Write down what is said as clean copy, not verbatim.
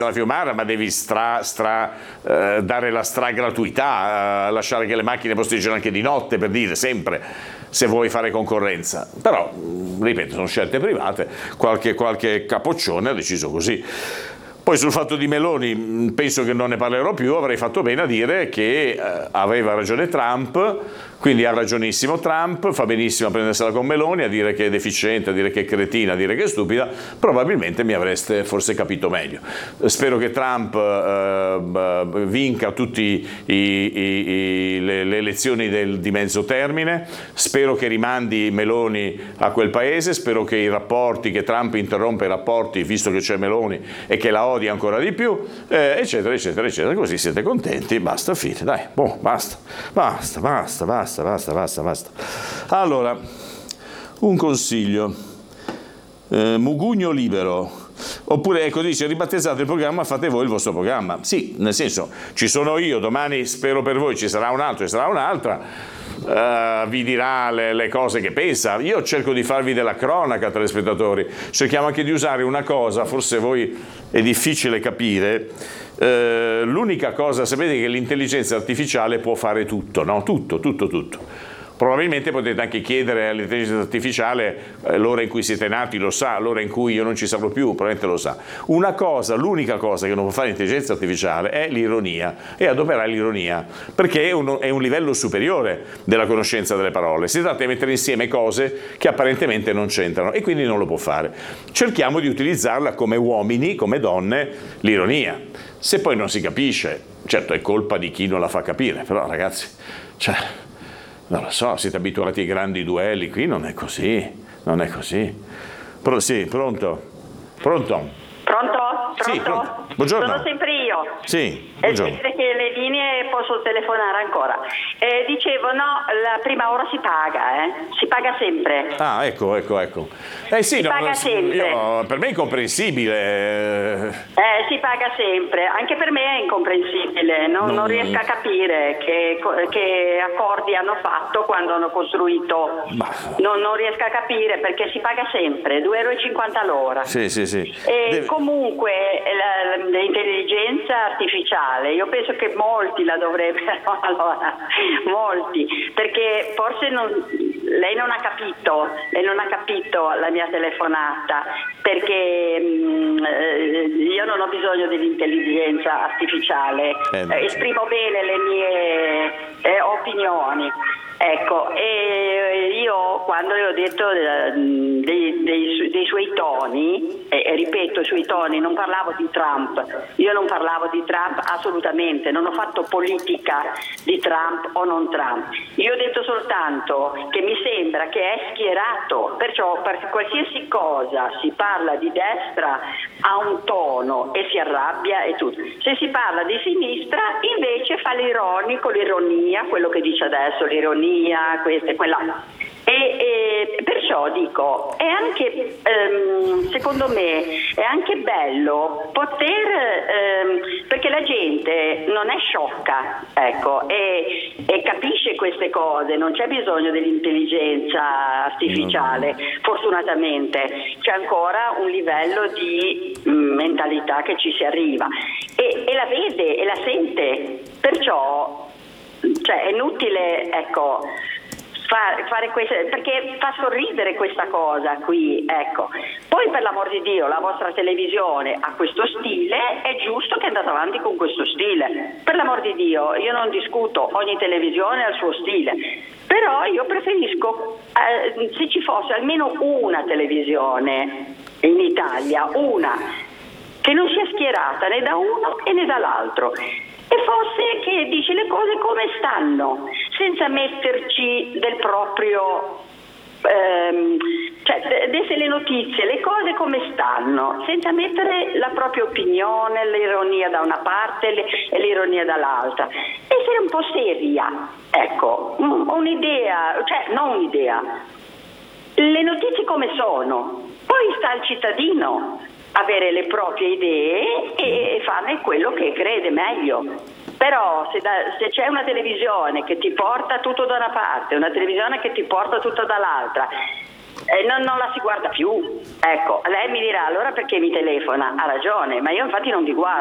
la Fiumara, ma devi dare la gratuità, lasciare che le macchine posteggiano anche di notte, per dire, sempre, se vuoi fare concorrenza. Però, ripeto, sono scelte private, qualche capoccione ha deciso così. Poi sul fatto di Meloni penso che non ne parlerò più, avrei fatto bene a dire che aveva ragione Trump, quindi ha ragionissimo Trump, fa benissimo a prendersela con Meloni, a dire che è deficiente, a dire che è cretina, a dire che è stupida, probabilmente mi avreste forse capito meglio. Spero che Trump vinca tutte le elezioni di mezzo termine, spero che rimandi Meloni a quel paese, spero che che Trump interrompa i rapporti, visto che c'è Meloni, e che la odia ancora di più, eccetera, eccetera, eccetera. Così siete contenti, basta, fine, dai, basta. Allora, un consiglio, Mugugno libero, oppure ecco, dice, ribattezzate il programma, fate voi il vostro programma. Sì, nel senso, ci sono io, domani spero per voi ci sarà un altro, ci sarà un'altra, vi dirà le cose che pensa. Io cerco di farvi della cronaca, telespettatori, cerchiamo anche di usare una cosa, forse voi è difficile capire, l'unica cosa, sapete che l'intelligenza artificiale può fare tutto, no? Tutto. Probabilmente potete anche chiedere all'intelligenza artificiale l'ora in cui siete nati, lo sa, l'ora in cui io non ci sarò più, probabilmente lo sa. L'unica cosa che non può fare l'intelligenza artificiale è l'ironia, e adoperare l'ironia, perché è un livello superiore della conoscenza delle parole. Si tratta di mettere insieme cose che apparentemente non c'entrano, e quindi non lo può fare. Cerchiamo di utilizzarla come uomini, come donne, l'ironia. Se poi non si capisce, certo è colpa di chi non la fa capire, però ragazzi, non lo so, siete abituati ai grandi duelli, qui non è così. Sì, pronto? Pronto? Sì, pronto. Buongiorno. Sono sempre io. Sì, buongiorno. Che le linee posso telefonare ancora. Dicevo, no, la prima ora si paga sempre. Ah, ecco. Sì, paga sempre. Per me è incomprensibile. Si paga sempre, anche per me è incomprensibile, non riesco a capire che accordi hanno fatto quando hanno costruito, non riesco a capire perché si paga sempre, 2,50 € l'ora. Sì. Comunque l'intelligenza artificiale, io penso che molti la dovrebbero, molti, perché forse lei non ha capito la mia telefonata, perché io non ho bisogno dell'intelligenza artificiale, esprimo bene le mie opinioni. Ecco, e io quando le ho detto dei suoi toni, e ripeto, sui toni, non parlavo di Trump, io non parlavo di Trump assolutamente, non ho fatto politica di Trump o non Trump, io ho detto soltanto che mi sembra che è schierato, perciò per qualsiasi cosa si parla di destra ha un tono e si arrabbia e tutto, se si parla di sinistra invece fa l'ironico, l'ironia, quello che dice adesso, l'ironia, questa e quella. E perciò dico, è anche secondo me è anche bello poter perché la gente non è sciocca, ecco, e capisce queste cose, non c'è bisogno dell'intelligenza artificiale, fortunatamente c'è ancora un livello di mentalità che ci si arriva e la vede e la sente, perciò è inutile, ecco, fare queste, perché fa sorridere questa cosa qui, ecco. Poi per l'amor di Dio la vostra televisione ha questo stile, è giusto che andate avanti con questo stile, per l'amor di Dio, io non discuto, ogni televisione ha il suo stile, però io preferisco se ci fosse almeno una televisione in Italia, una che non sia schierata né da uno e né dall'altro, e fosse che dice le cose come stanno, senza metterci del proprio, desse le notizie, le cose come stanno, senza mettere la propria opinione, l'ironia da una parte e l'ironia dall'altra. Essere un po' seria, ecco, un'idea, non un'idea, le notizie come sono, poi sta al cittadino avere le proprie idee e farne quello che crede meglio. Però se c'è una televisione che ti porta tutto da una parte, una televisione che ti porta tutto dall'altra, non la si guarda più. Ecco, lei mi dirà allora perché mi telefona? Ha ragione, ma io infatti non vi guardo.